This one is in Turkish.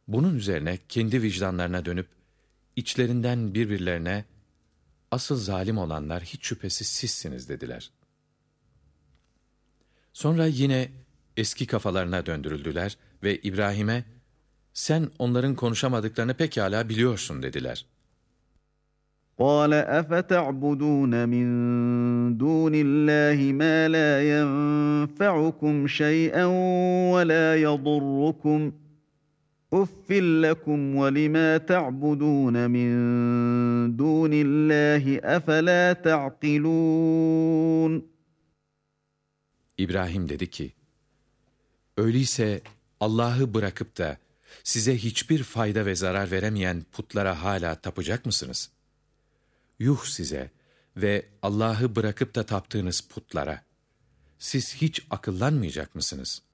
Bunun üzerine kendi vicdanlarına dönüp, içlerinden birbirlerine, asıl zalim olanlar hiç şüphesiz sizsiniz dediler. Sonra yine eski kafalarına döndürüldüler ve İbrahim'e, sen onların konuşamadıklarını pekâlâ biliyorsun dediler. قَالَ أَفَتَعْبُدُونَ مِنْ دُونِ اللّٰهِ مَا لَا يَنْفَعُكُمْ شَيْئًا وَلَا يَضُرُّكُمْ اُفٍّ لَكُمْ وَلِمَا تَعْبُدُونَ مِنْ دُونِ اللّٰهِ أَفَلَا تَعْقِلُونَ İbrahim dedi ki, öyleyse Allah'ı bırakıp da size hiçbir fayda ve zarar veremeyen putlara hala tapacak mısınız? Yuh size ve Allah'ı bırakıp da taptığınız putlara! Siz hiç akıllanmayacak mısınız?'